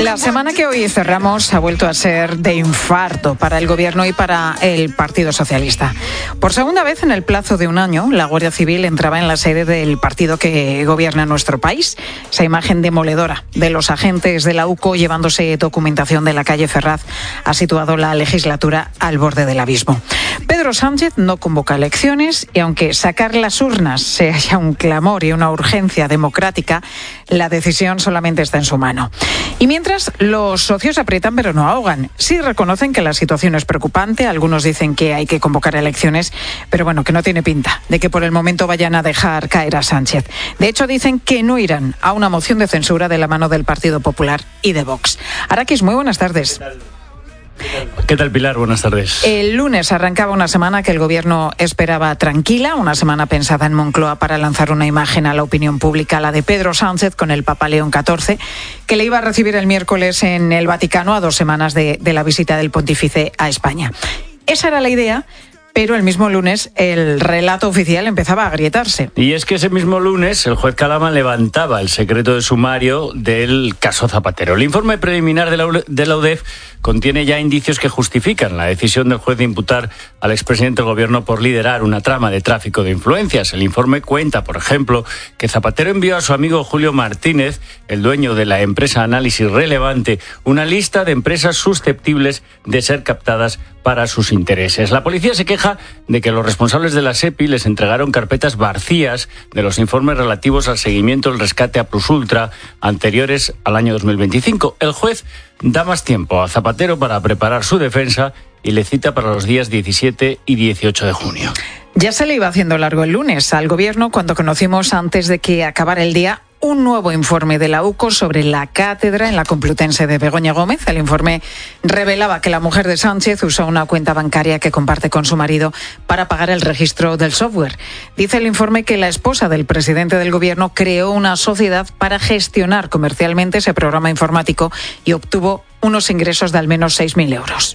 La semana que hoy cerramos ha vuelto a ser de infarto para el Gobierno y para el Partido Socialista. Por segunda vez en el plazo de un año, la Guardia Civil entraba en la sede del partido que gobierna nuestro país. Esa imagen demoledora de los agentes de la UCO llevándose documentación de la calle Ferraz ha situado la legislatura al borde del abismo. Pedro Sánchez no convoca elecciones y aunque sacar las urnas sea ya un clamor y una urgencia democrática, la decisión solamente está en su mano. Y mientras, los socios aprietan pero no ahogan. Sí reconocen que la situación es preocupante, algunos dicen que hay que convocar elecciones, pero bueno, que no tiene pinta de que por el momento vayan a dejar caer a Sánchez. De hecho, dicen que no irán a una moción de censura de la mano del Partido Popular y de Vox. Araquis, muy buenas tardes. ¿Qué tal, Pilar? Buenas tardes. El lunes arrancaba una semana que el Gobierno esperaba tranquila, una semana pensada en Moncloa para lanzar una imagen a la opinión pública, la de Pedro Sánchez con el Papa León XIV, que le iba a recibir el miércoles en el Vaticano a 2 semanas de la visita del pontífice a España. Esa era la idea, pero el mismo lunes el relato oficial empezaba a agrietarse. Y es que ese mismo lunes el juez Calama levantaba el secreto de sumario del caso Zapatero. El informe preliminar de la UDEF contiene ya indicios que justifican la decisión del juez de imputar al expresidente del Gobierno por liderar una trama de tráfico de influencias. El informe cuenta, por ejemplo, que Zapatero envió a su amigo Julio Martínez, el dueño de la empresa Análisis Relevante, una lista de empresas susceptibles de ser captadas para sus intereses. La policía se queja de que los responsables de la SEPI les entregaron carpetas vacías de los informes relativos al seguimiento del rescate a Plusultra anteriores al año 2025. El juez da más tiempo a Zapatero para preparar su defensa y le cita para los días 17 y 18 de junio. Ya se le iba haciendo largo el lunes al Gobierno cuando conocimos, antes de que acabara el día, un nuevo informe de la UCO sobre la cátedra en la Complutense de Begoña Gómez. El informe revelaba que la mujer de Sánchez usó una cuenta bancaria que comparte con su marido para pagar el registro del software. Dice el informe que la esposa del presidente del Gobierno creó una sociedad para gestionar comercialmente ese programa informático y obtuvo unos ingresos de al menos 6.000 euros.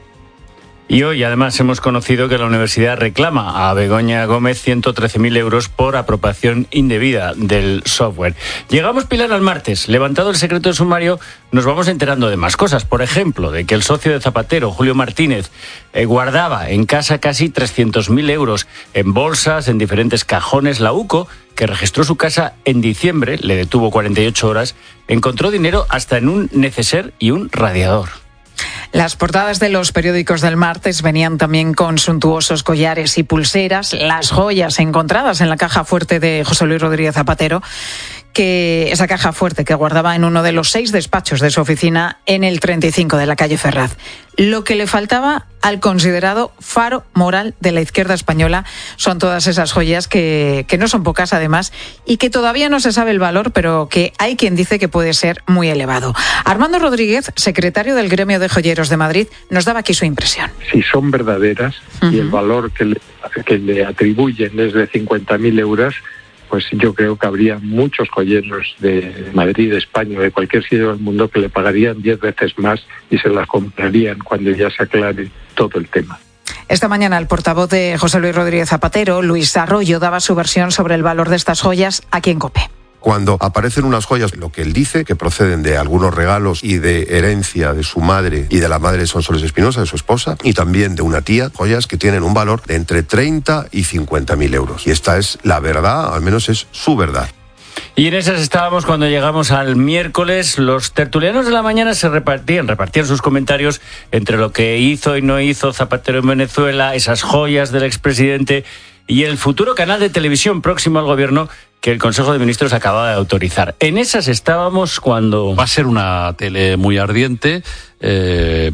Y hoy, además, hemos conocido que la universidad reclama a Begoña Gómez 113.000 euros por apropiación indebida del software. Llegamos, Pilar, al martes. Levantado el secreto de sumario, nos vamos enterando de más cosas. Por ejemplo, de que el socio de Zapatero, Julio Martínez, guardaba en casa casi 300.000 euros en bolsas, en diferentes cajones. La UCO, que registró su casa en diciembre, le detuvo 48 horas, encontró dinero hasta en un neceser y un radiador. Las portadas de los periódicos del martes venían también con suntuosos collares y pulseras, las joyas encontradas en la caja fuerte de José Luis Rodríguez Zapatero, que esa caja fuerte que guardaba en uno de los 6 despachos de su oficina en el 35 de la calle Ferraz. Lo que le faltaba al considerado faro moral de la izquierda española son todas esas joyas que no son pocas además y que todavía no se sabe el valor, pero que hay quien dice que puede ser muy elevado. Armando Rodríguez, secretario del Gremio de Joyeros de Madrid, nos daba aquí su impresión. Si son verdaderas y el valor que le atribuyen es de 50.000 euros, pues yo creo que habría muchos joyeros de Madrid, de España, de cualquier sitio del mundo que le pagarían 10 veces más y se las comprarían cuando ya se aclare todo el tema. Esta mañana el portavoz de José Luis Rodríguez Zapatero, Luis Arroyo, daba su versión sobre el valor de estas joyas aquí en COPE. Cuando aparecen unas joyas, lo que él dice, que proceden de algunos regalos y de herencia de su madre y de la madre de Sonsoles Espinosa, de su esposa, y también de una tía, joyas que tienen un valor de entre 30 y 50.000 euros. Y esta es la verdad, al menos es su verdad. Y en esas estábamos cuando llegamos al miércoles. Los tertulianos de la mañana se repartían sus comentarios entre lo que hizo y no hizo Zapatero en Venezuela, esas joyas del expresidente y el futuro canal de televisión próximo al Gobierno que el Consejo de Ministros acaba de autorizar. En esas estábamos cuando... Va a ser una tele muy ardiente, y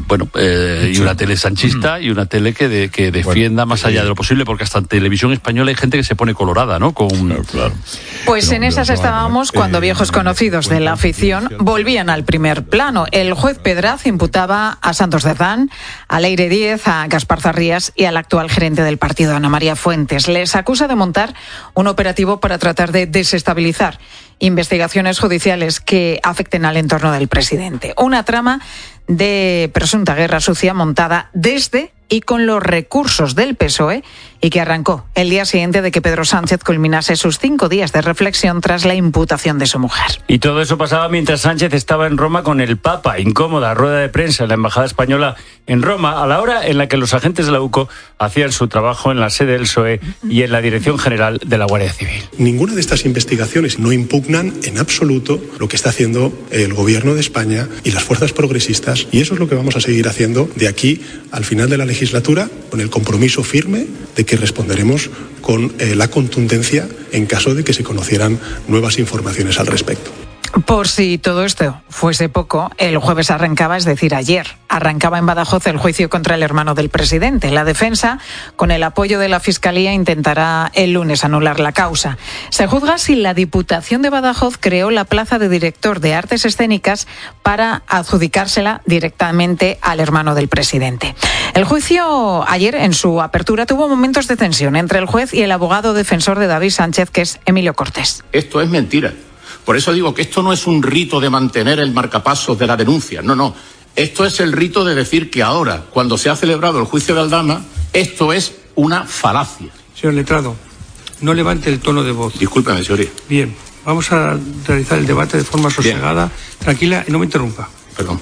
una tele sanchista y una tele que defienda más allá de lo posible, porque hasta en televisión española hay gente que se pone colorada, ¿no? Claro. Pues en esas estábamos cuando viejos conocidos de la afición volvían al primer plano. El juez Pedraz imputaba a Santos Cerdán, a Leire Díez, a Gaspar Zarrías y al actual gerente del partido, Ana María Fuentes. Les acusa de montar un operativo para tratar de desestabilizar investigaciones judiciales que afecten al entorno del presidente. Una trama de presunta guerra sucia montada desde y con los recursos del PSOE y que arrancó el día siguiente de que Pedro Sánchez culminase sus 5 días de reflexión tras la imputación de su mujer. Y todo eso pasaba mientras Sánchez estaba en Roma con el Papa. Incómoda rueda de prensa en la Embajada Española en Roma, a la hora en la que los agentes de la UCO hacían su trabajo en la sede del PSOE y en la Dirección General de la Guardia Civil. Ninguna de estas investigaciones no impugnan en absoluto lo que está haciendo el Gobierno de España y las fuerzas progresistas, y eso es lo que vamos a seguir haciendo de aquí al final de la legislatura, con el compromiso firme de que responderemos con la contundencia en caso de que se conocieran nuevas informaciones al respecto. Por si todo esto fuese poco, el jueves arrancaba, es decir, ayer, arrancaba en Badajoz el juicio contra el hermano del presidente. La defensa, con el apoyo de la Fiscalía, intentará el lunes anular la causa. Se juzga si la Diputación de Badajoz creó la plaza de director de Artes Escénicas para adjudicársela directamente al hermano del presidente. El juicio ayer, en su apertura, tuvo momentos de tensión entre el juez y el abogado defensor de David Sánchez, que es Emilio Cortés. Esto es mentira. Por eso digo que esto no es un rito de mantener el marcapasos de la denuncia, no. Esto es el rito de decir que ahora, cuando se ha celebrado el juicio de Aldama, esto es una falacia. Señor letrado, no levante el tono de voz. Discúlpeme, señoría. Bien, vamos a realizar el debate de forma sosegada, tranquila y no me interrumpa. Perdón.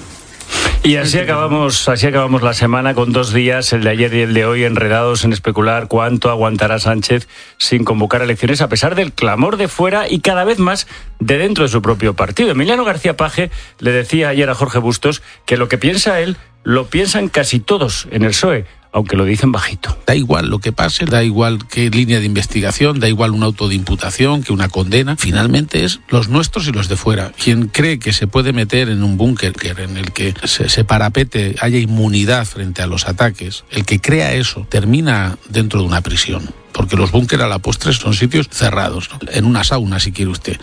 Y así acabamos la semana con 2 días, el de ayer y el de hoy, enredados en especular cuánto aguantará Sánchez sin convocar elecciones, a pesar del clamor de fuera y cada vez más de dentro de su propio partido. Emiliano García Paje le decía ayer a Jorge Bustos que lo que piensa él lo piensan casi todos en el PSOE, aunque lo dicen bajito. Da igual lo que pase, da igual qué línea de investigación, da igual un auto de imputación, que una condena. Finalmente es los nuestros y los de fuera. Quien cree que se puede meter en un búnker en el que se parapete, haya inmunidad frente a los ataques, el que crea eso termina dentro de una prisión. Porque los búnker a la postre son sitios cerrados, ¿no? En una sauna, si quiere usted.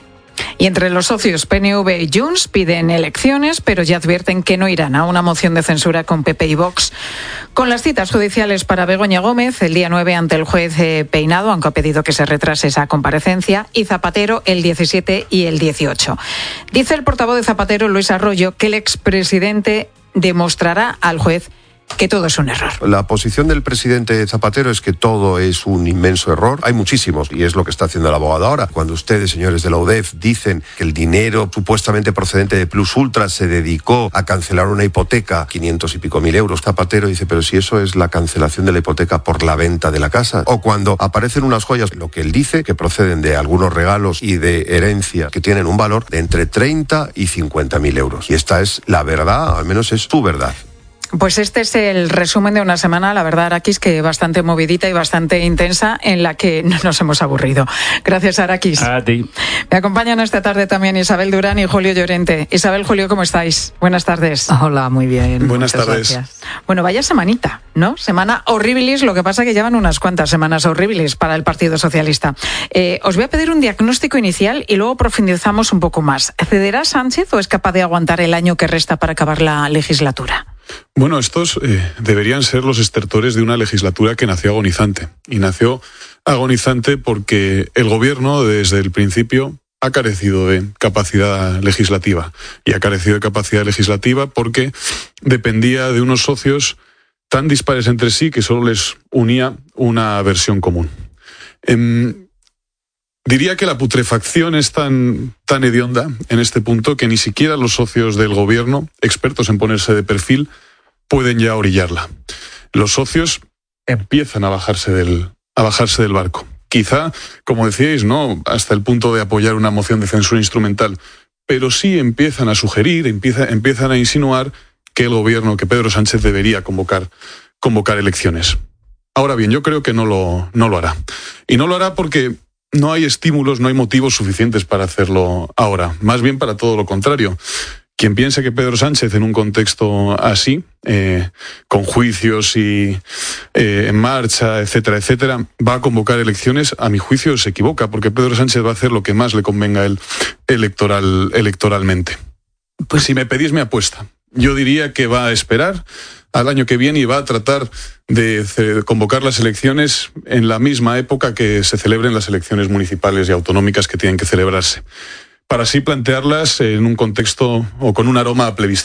Y entre los socios PNV y Junts piden elecciones, pero ya advierten que no irán a una moción de censura con PP y Vox. Con las citas judiciales para Begoña Gómez, el día 9 ante el juez Peinado, aunque ha pedido que se retrase esa comparecencia, y Zapatero el 17 y el 18. Dice el portavoz de Zapatero, Luis Arroyo, que el expresidente demostrará al juez que todo es un error. La posición del presidente Zapatero es que todo es un inmenso error. Hay muchísimos, y es lo que está haciendo el abogado ahora. Cuando ustedes, señores de la UDEF, dicen que el dinero supuestamente procedente de Plus Ultra se dedicó a cancelar una hipoteca, 500 y pico mil euros, Zapatero dice, pero si eso es la cancelación de la hipoteca por la venta de la casa. O cuando aparecen unas joyas, lo que él dice, que proceden de algunos regalos y de herencia que tienen un valor de entre 30 y 50 mil euros. Y esta es la verdad, al menos es su verdad. Pues este es el resumen de una semana, la verdad, Araquis, que bastante movidita y bastante intensa, en la que no nos hemos aburrido. Gracias, Araquis. A ti. Me acompañan esta tarde también Isabel Durán y Julio Llorente. Isabel, Julio, ¿cómo estáis? Buenas tardes. Hola, muy bien. Buenas tardes. Gracias. Bueno, vaya semanita, ¿no? Semana horribilis, lo que pasa que llevan unas cuantas semanas horribilis para el Partido Socialista. Os voy a pedir un diagnóstico inicial y luego profundizamos un poco más. ¿Cederá Sánchez o es capaz de aguantar el año que resta para acabar la legislatura? Bueno, estos deberían ser los estertores de una legislatura que nació agonizante. Y nació agonizante porque el gobierno, desde el principio, ha carecido de capacidad legislativa. Y ha carecido de capacidad legislativa porque dependía de unos socios tan dispares entre sí que solo les unía una versión común. Diría que la putrefacción es tan hedionda en este punto que ni siquiera los socios del gobierno, expertos en ponerse de perfil, pueden ya orillarla. Los socios empiezan a bajarse del barco. Quizá, como decíais, no hasta el punto de apoyar una moción de censura instrumental, pero sí empiezan a sugerir, empiezan a insinuar que el gobierno, que Pedro Sánchez debería convocar elecciones. Ahora bien, yo creo que no lo hará. Y no lo hará porque no hay estímulos, no hay motivos suficientes para hacerlo ahora. Más bien para todo lo contrario. Quien piense que Pedro Sánchez, en un contexto así, con juicios y en marcha, etcétera, etcétera, va a convocar elecciones, a mi juicio se equivoca, porque Pedro Sánchez va a hacer lo que más le convenga a él electoralmente. Pues si me pedís mi apuesta, yo diría que va a esperar al año que viene y va a tratar de convocar las elecciones en la misma época que se celebren las elecciones municipales y autonómicas que tienen que celebrarse, para así plantearlas en un contexto o con un aroma a plebiscito.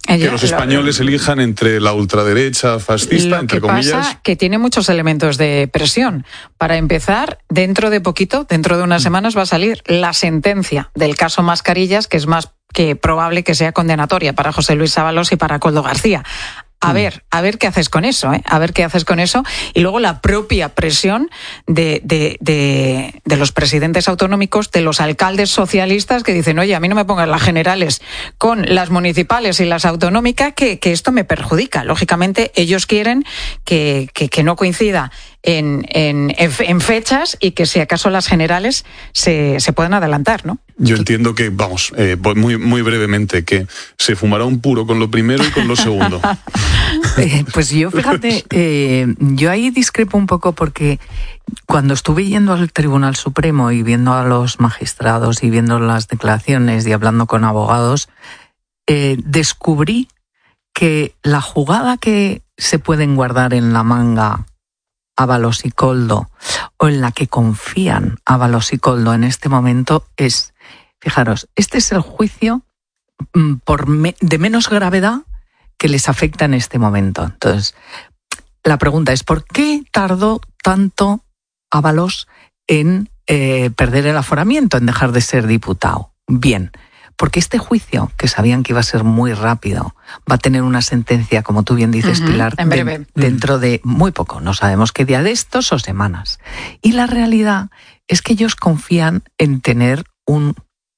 que los españoles elijan entre la ultraderecha fascista, entre comillas. Lo que pasa que tiene muchos elementos de presión. Para empezar, dentro de poquito, dentro de unas semanas, va a salir la sentencia del caso Mascarillas, que es más que probable que sea condenatoria para José Luis Ábalos y para Koldo García. A ver qué haces con eso, A ver qué haces con eso. Y luego la propia presión de los presidentes autonómicos, de los alcaldes socialistas que dicen, oye, a mí no me pongas las generales con las municipales y las autonómicas, que esto me perjudica. Lógicamente, ellos quieren que no coincida en fechas y que si acaso las generales se puedan adelantar, ¿no? Yo entiendo que, muy, muy brevemente, que se fumará un puro con lo primero y con lo segundo. Pues yo, fíjate, yo ahí discrepo un poco porque cuando estuve yendo al Tribunal Supremo y viendo a los magistrados y viendo las declaraciones y hablando con abogados, descubrí que la jugada que se pueden guardar en la manga Ábalos y Koldo, o en la que confían Ábalos y Koldo en este momento es, fijaros, este es el juicio de menos gravedad que les afecta en este momento. Entonces, la pregunta es, ¿por qué tardó tanto Ábalos en perder el aforamiento, en dejar de ser diputado? Bien, porque este juicio, que sabían que iba a ser muy rápido, va a tener una sentencia, como tú bien dices, Pilar, en breve. Dentro de muy poco, no sabemos qué día de estos o semanas. Y la realidad es que ellos confían en tener un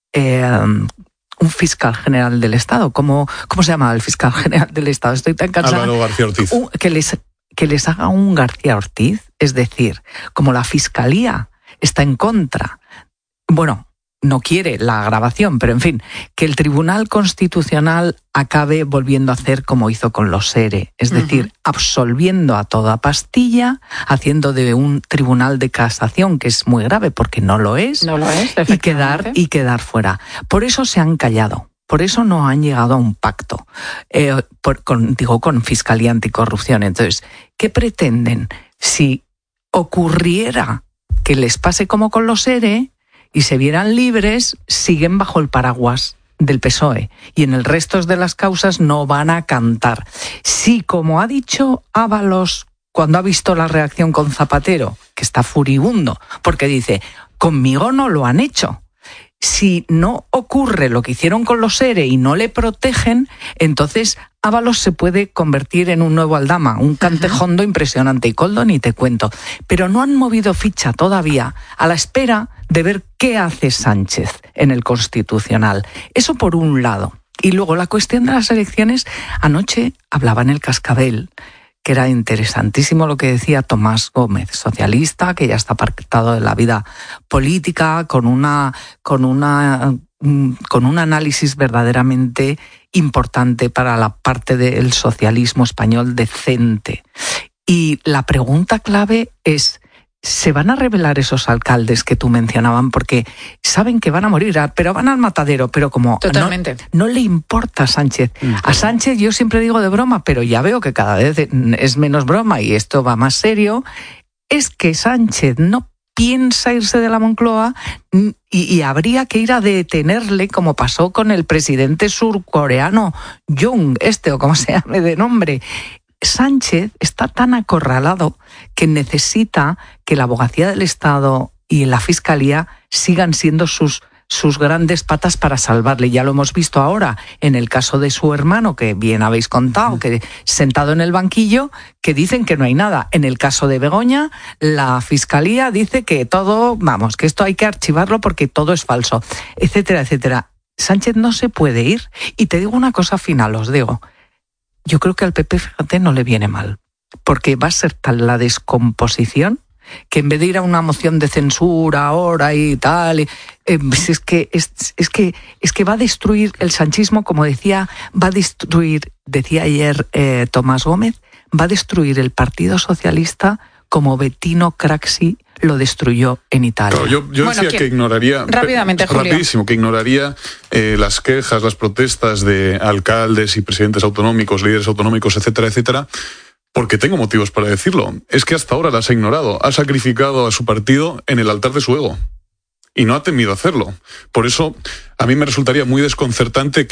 fiscal general del Estado. ¿Cómo se llama el fiscal general del Estado? Estoy tan cansada. Álvaro García Ortiz. Que les haga un García Ortiz, es decir, como la Fiscalía está en contra, no quiere la grabación, pero en fin, que el Tribunal Constitucional acabe volviendo a hacer como hizo con los SERE, es decir, absolviendo a toda pastilla, haciendo de un tribunal de casación, que es muy grave porque no lo es, y quedar fuera. Por eso se han callado. Por eso no han llegado a un pacto, con Fiscalía Anticorrupción. Entonces, ¿qué pretenden? Si ocurriera que les pase como con los SERE y se vieran libres, siguen bajo el paraguas del PSOE y en el resto de las causas no van a cantar. Sí, como ha dicho Ábalos cuando ha visto la reacción con Zapatero, que está furibundo, porque dice, conmigo no lo han hecho. Si no ocurre lo que hicieron con los SERE y no le protegen, entonces Ábalos se puede convertir en un nuevo Aldama, un cantejondo impresionante, y Koldo ni te cuento. Pero no han movido ficha todavía, a la espera de ver qué hace Sánchez en el Constitucional. Eso por un lado. Y luego la cuestión de las elecciones, anoche hablaba en el Cascabel, que era interesantísimo lo que decía Tomás Gómez, socialista, que ya está apartado de la vida política, con un análisis verdaderamente importante para la parte del socialismo español decente. Y la pregunta clave es, ¿se van a revelar esos alcaldes que tú mencionaban? Porque saben que van a morir, pero van al matadero, pero como no le importa a Sánchez. A Sánchez yo siempre digo de broma, pero ya veo que cada vez es menos broma y esto va más serio, es que Sánchez no piensa irse de la Moncloa y habría que ir a detenerle, como pasó con el presidente surcoreano Jung, o como se llame de nombre. Sánchez está tan acorralado que necesita que la Abogacía del Estado y la Fiscalía sigan siendo sus grandes patas para salvarle. Ya lo hemos visto ahora en el caso de su hermano, que bien habéis contado, que sentado en el banquillo, que dicen que no hay nada. En el caso de Begoña, la Fiscalía dice que todo, que esto hay que archivarlo porque todo es falso, etcétera, etcétera. Sánchez no se puede ir. Y te digo una cosa final, os digo. Yo creo que al PP, fíjate, no le viene mal, porque va a ser tal la descomposición que en vez de ir a una moción de censura ahora y tal, es que va a destruir el sanchismo, como decía ayer Tomás Gómez, va a destruir el Partido Socialista como Bettino Craxi lo destruyó en Italia. Claro, yo decía que ignoraría, rápidamente, rapidísimo, que ignoraría las quejas, las protestas de alcaldes y presidentes autonómicos, líderes autonómicos, etcétera, etcétera, porque tengo motivos para decirlo. Es que hasta ahora las ha ignorado, ha sacrificado a su partido en el altar de su ego y no ha temido hacerlo. Por eso a mí me resultaría muy desconcertante que